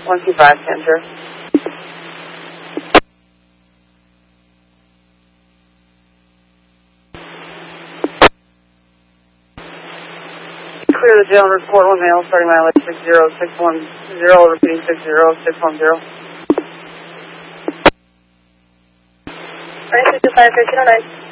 125, enter. Clear the jail and report 1 mail, starting mileage 60610, repeating 60610. 625, 1309.